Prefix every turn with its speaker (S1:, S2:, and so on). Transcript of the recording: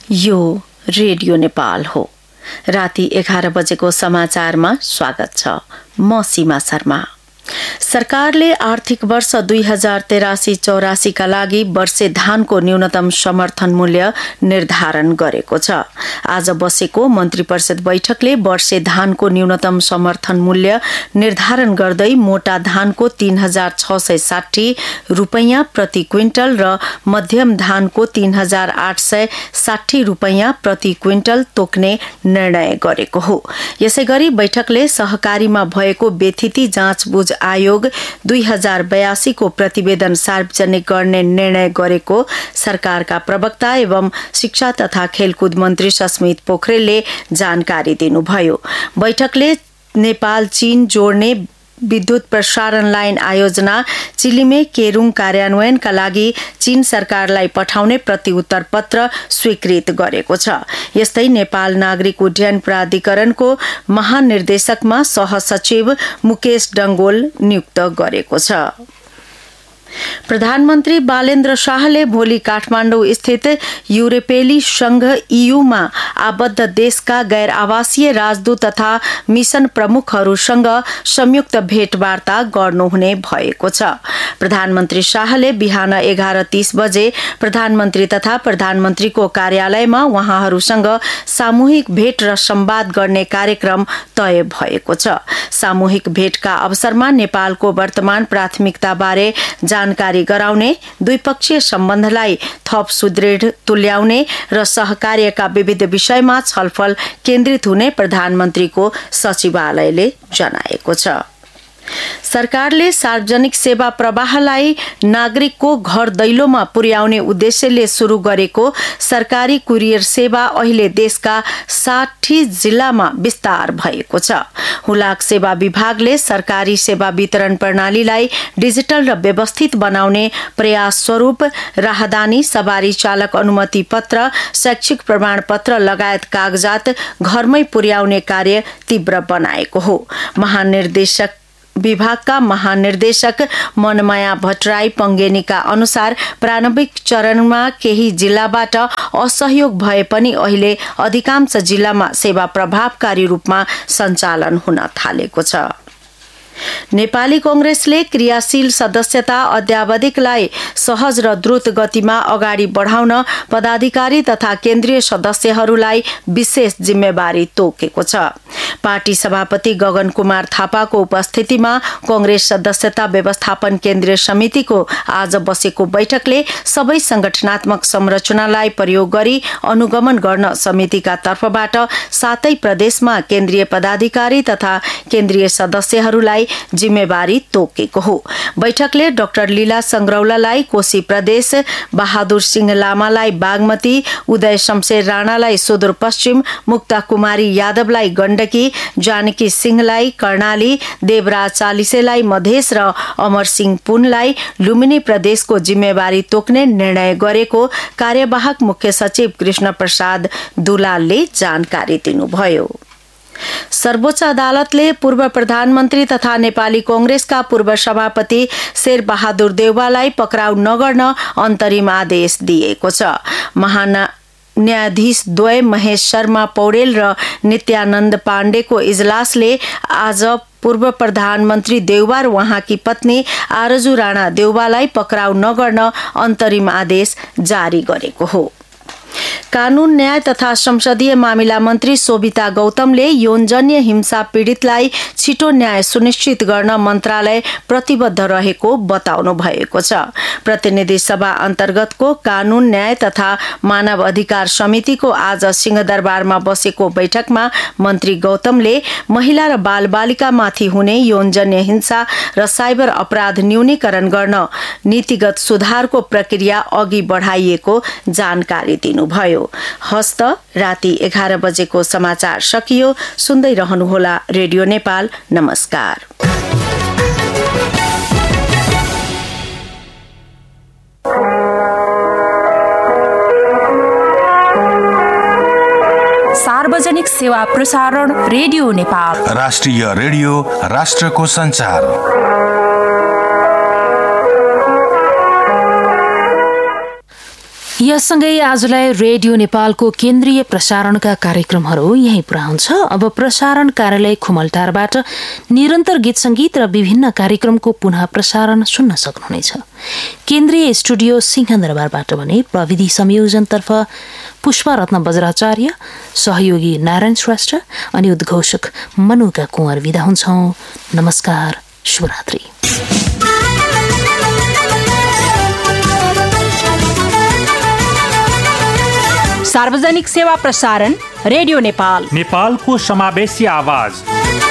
S1: यो रेडियो नेपाल हो। राति 11 बजेको समाचारमा स्वागत छ। म सीमा शर्मा। सरकारले आर्थिक वर्ष 2083-84 का लागि वर्षे धानको न्यूनतम समर्थन मूल्य निर्धारण गरेको छ। आज बसेको मन्त्री परिषद बैठकले वर्षे धानको न्यूनतम समर्थन मूल्य निर्धारण गर्दै मोटा धानको 3660 रुपैयाँ प्रति क्विन्टल र मध्यम धानको 3860 रुपैयाँ प्रति क्विन्टल तोक्ने निर्णय गरेको हो। यसैगरी बैठकले सहकारीमा भएको बेथिति जाँचबुझ आयोग 2082 को प्रतिवेदन सार्वजनिक गर्ने निर्णय गरेको सरकारका प्रवक्ता एवं शिक्षा तथा खेलकुद मन्त्री सस्मित पोखरेलले जानकारी दिनुभयो। बैठकले नेपाल चीन जोड्ने विद्युत प्रसारण लाइन आयोजना चिलिमे केरुङ कार्यान्वयनका लागि चीन सरकारलाई पठाउने प्रतिउत्तर पत्र स्वीकृत गरेको छ। यस्तै नेपाल नागरिक उड्डयन प्राधिकरणको महानिर्देशकमा सहसचिव मुकेश डंगोल नियुक्त गरेको छ। प्रधानमन्त्री बालेन्द्र शाहले भोलि काठमाडौँ स्थित युरोपेली संघ ईयूमा आबद्ध देशका गैर आवासीय राजदूत तथा मिशन प्रमुखहरूसँग संयुक्त भेटवार्ता गर्नुहुने भएको छ। प्रधानमन्त्री शाहले बिहान 11:30 बजे प्रधानमन्त्री तथा प्रधानमन्त्रीको कार्यालयमा उहाँहरूसँग सामूहिक भेट र संवाद गर्ने कार्यक्रम तय भएको छ। सामूहिक भेटका अवसरमा नेपालको वर्तमान प्राथमिकताबारे जानकारी गराउने, द्विपक्षीय सम्बन्धलाई थप सुदृढ तुल्याउने र सहकार्यका विविध विषयमा छलफल केन्द्रित हुने प्रधानमन्त्रीको सचिवालयले जनाएको छ। सरकारले सार्वजनिक सेवा प्रवाहलाई नागरिकको घर दैलोमा पुर्याउने उद्देश्यले शुरू गरेको सरकारी कुरियर सेवा अहिले देशका 60 जिल्लामा विस्तार भएको छ। हुलाक सेवा विभागले सरकारी सेवा वितरण प्रणालीलाई डिजिटल र व्यवस्थित बनाउने प्रयास स्वरूप राहदानी, सवारी चालक अनुमति पत्र, शैक्षिक प्रमाणपत्र लगायत कागजात घरमै पुर्याउने कार्य तीव्र बनाएको हो। विभागका महानिर्देशक मनमाया भट्टराई पंगेनीका अनुसार प्रारम्भिक चरणमा केही जिल्लाबाट असहयोग भए पनि अहिले अधिकांश जिल्लामा सेवा प्रभावकारी रूपमा सञ्चालन हुन थालेको छ। नेपाली कांग्रेसले क्रियाशील सदस्यता अध्यावधिकलाई सहज र द्रुत गतिमा अगाडि बढाउन पदाधिकारी तथा केन्द्रीय सदस्यहरूलाई विशेष जिम्मेवारी तोकेको छ। पार्टी सभापति गगन कुमार थापाको उपस्थितिमा कांग्रेस सदस्यता व्यवस्थापन केन्द्रीय समितिको आज बसेको बैठकले सबै संगठनात्मक संरचनालाई प्रयोग गरी अनुगमन गर्न समितिका तर्फबाट 7 प्रदेशमा केन्द्रीय पदाधिकारी तथा केन्द्रीय सदस्यहरूलाई जिम्मेवारी तोकेको हो। बैठकले डाक्टर लीला संग्रौलालाई कोशी प्रदेश, बहादुर सिंह लामालाई बागमती, उदय शमशेर राणालाई सुदूरपश्चिम, मुक्ता कुमारी यादवलाई गण्डकी, जानकी सिंहलाई कर्णाली, देवराज चालिसेलाई मधेस र अमर सिंह पुनलाई लुम्बिनी प्रदेशको जिम्मेवारी तोक्ने निर्णय गरेको कार्यवाहक मुख्य सचिव कृष्ण प्रसाद दुलालले जानकारी दिनुभयो। सर्वोच्च अदालतले पूर्व प्रधानमन्त्री तथा नेपाली कांग्रेसका पूर्व सभापति शेर बहादुर देउवालाई पक्राउ नगर्न अन्तरिम आदेश दिएको छ। न्यायाधीश द्वय महेश शर्मा पौडेल र नित्यानन्द पाण्डेको इजलासले आज पूर्व प्रधानमन्त्री देउवा र उहाँकी पत्नी आरजु राणा देउवालाई पक्राउ नगर्न अन्तरिम आदेश जारी गरेको हो। कानून, न्याय तथा संसदीय मामिला मन्त्री शोभिता गौतमले यौनजन्य हिंसा पीडितलाई छिटो न्याय सुनिश्चित गर्न मन्त्रालय प्रतिबद्ध रहेको बताउनु भएको छ। प्रतिनिधि सभा अन्तर्गतको कानून, न्याय तथा मानव अधिकार समितिको आज सिंहदरबारमा बसेको बैठकमा मन्त्री गौतमले महिला र बालबालिकामाथि हुने यौनजन्य हिंसा र साइबर अपराध न्यूनीकरण गर्न नीतिगत सुधारको प्रक्रिया अघि बढाइएको जानकारी दिनुभयो। हस्त राति 11 बजेको समाचार सकियो। सुन्दै रहनुहोला रेडियो नेपाल। नमस्कार।
S2: सार्वजनिक सेवा प्रसारण रेडियो नेपाल,
S3: राष्ट्रिय रेडियो, राष्ट्रको संचार।
S4: यससँगै आजलाई रेडियो नेपालको केन्द्रीय प्रसारणका कार्यक्रमहरू यही पुरा हुन्छ। अब प्रसारण कार्यालय खुमलटारबाट निरन्तर गीत संगीत र विभिन्न कार्यक्रमको पुनः प्रसारण सुन्न सक्नुहुनेछ। केन्द्रीय स्टुडियो सिंहदरबारबाट भने प्रविधि संयोजनतर्फ पुष्परत्न बज्राचार्य, सहयोगी नारायण श्रेष्ठ अनि उद्घोषक मनुका कुँवर विदा हुन्छौं। नमस्कार, शुभरात्रि।
S2: सार्वजनिक सेवा प्रसारण रेडियो नेपाल,
S5: नेपालको समावेशी आवाज।